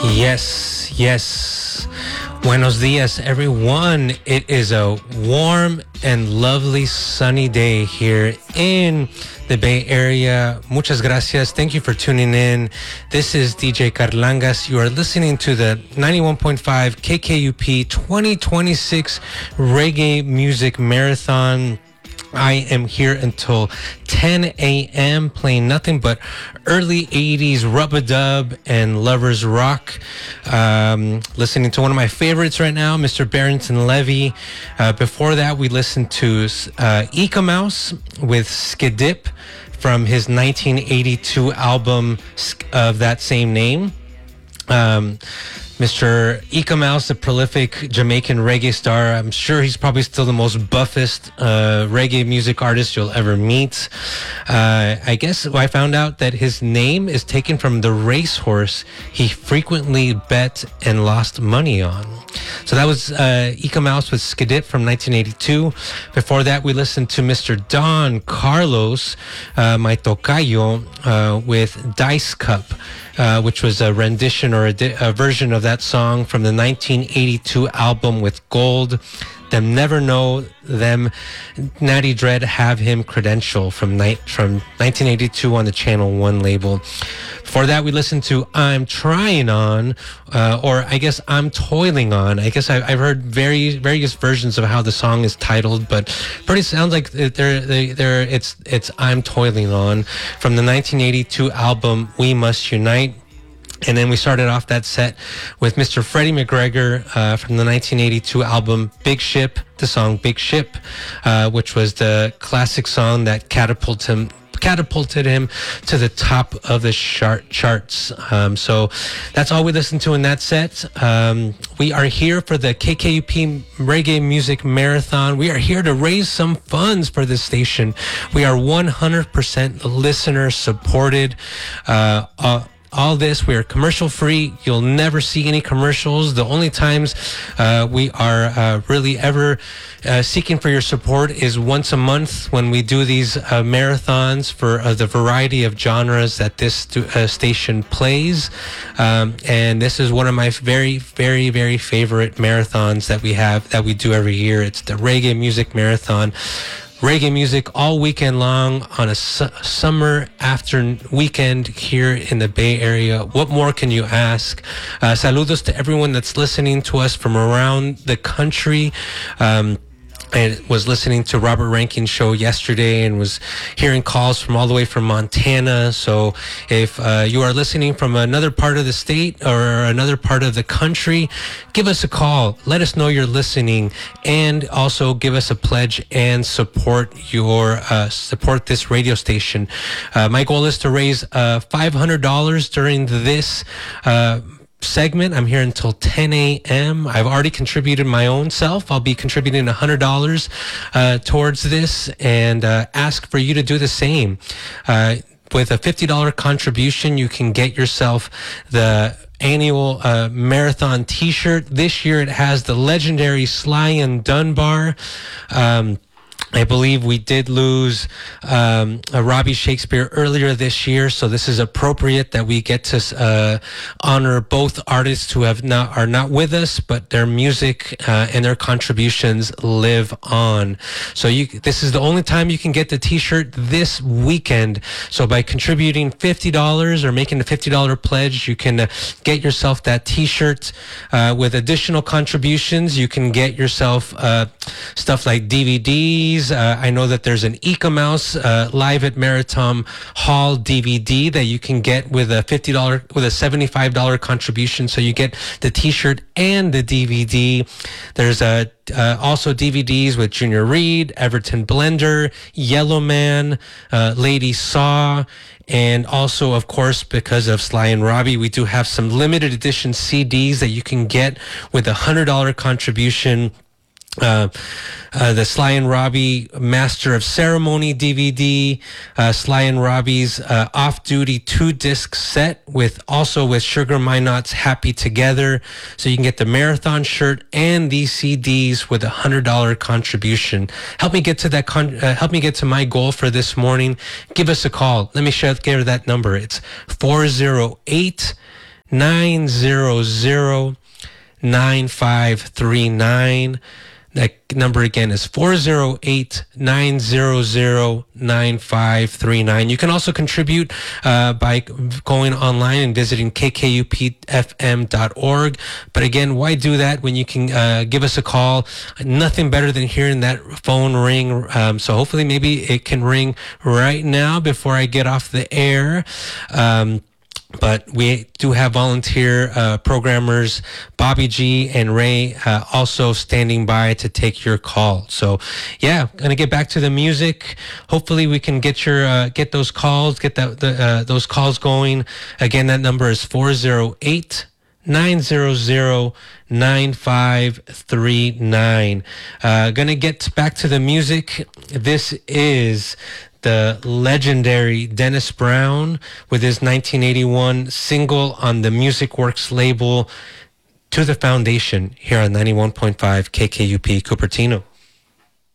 Yes, yes. Buenos dias, everyone. It is a warm and lovely sunny day here in the Bay Area. Muchas gracias. Thank you for tuning in. This is DJ Carlangas. You are listening to the 91.5 KKUP 2026 Reggae Music Marathon. I am here until 10 a.m. playing nothing but early 80s rub-a-dub and lovers rock. Listening to one of my favorites right now, Mr. Barrington Levy. Before that, we listened to Eek-A-Mouse with Skidip from his 1982 album of that same name. Mr. Eek-A-Mouse, the prolific Jamaican reggae star. I'm sure he's probably still the most buffest reggae music artist you'll ever meet. I guess I found out that his name is taken from the racehorse he frequently bet and lost money on. So that was Eek-A-Mouse with Skidip from 1982. Before that, we listened to Mr. Don Carlos, my tocayo, with Dice Cup. Which was a rendition or a version of that song from the 1982 album with Gold. Them Never Know Them, Natty Dread Have Him Credential from 1982 on the Channel 1 label. Before that, we listened to I'm Trying On, or I guess I'm Toiling On. I guess I've heard various versions of how the song is titled, but pretty sounds like it's I'm Toiling On from the 1982 album We Must Unite. And then we started off that set with Mr. Freddie McGregor from the 1982 album Big Ship, the song Big Ship, which was the classic song that catapulted him to the top of the charts. So that's all we listened to in that set. We are here for the KKUP Reggae Music Marathon. We are here to raise some funds for this station. We are 100% listener supported. All this, we are commercial free. You'll never see any commercials. The only times we are really ever seeking for your support is once a month when we do these marathons for the variety of genres that this station plays. And this is one of my very, very, very favorite marathons that we do every year. It's the Reggae Music Marathon. Reggae music all weekend long on a summer after weekend here in the Bay Area. What more can you ask? Saludos to everyone that's listening to us from around the country. I was listening to Robert Ranking's show yesterday and was hearing calls from all the way from Montana. So if you are listening from another part of the state or another part of the country, give us a call. Let us know you're listening, and also give us a pledge and support this radio station. My goal is to raise $500 during this segment. I'm here until 10 a.m. I've already contributed my own self. I'll be contributing $100 towards this, and ask for you to do the same. With a $50 contribution, you can get yourself the annual marathon t-shirt. This year it has the legendary Sly and Dunbar. I believe we did lose Robbie Shakespeare earlier this year, so this is appropriate that we get to honor both artists who are not with us, but their music and their contributions live on. So this is the only time you can get the t-shirt this weekend. So by contributing $50 or making a $50 pledge, you can get yourself that t-shirt. With additional contributions, you can get yourself stuff like DVDs. I know that there's an Eek-A-Mouse Live at Maritime Hall DVD that you can get with a $75 contribution. So you get the t-shirt and the DVD. There's also DVDs with Junior Reid, Everton Blender, Yellowman, Lady Saw, and also, of course, because of Sly and Robbie, we do have some limited edition CDs that you can get with a $100 contribution. The Sly and Robbie Master of Ceremony DVD, Sly and Robbie's Off-Duty 2-disc set with Sugar Minot's Happy Together. So you can get the marathon shirt and these CDs with a $100 contribution. Help me get to help me get to my goal for this morning. Give us a call. Let me share that number. It's 408 408-900-9539. That number again is 408-900-9539. You can also contribute by going online and visiting kkupfm.org. But again, why do that when you can give us a call? Nothing better than hearing that phone ring. So hopefully maybe it can ring right now before I get off the air. But we do have volunteer programmers, Bobby G and Ray, also standing by to take your call. So, yeah, gonna get back to the music. Hopefully, we can get get those calls, get those calls going. Again, that number is 408-900-9539. Gonna get back to the music. This is the legendary Dennis Brown with his 1981 single on the Music Works label, To the Foundation, here on 91.5 KKUP Cupertino.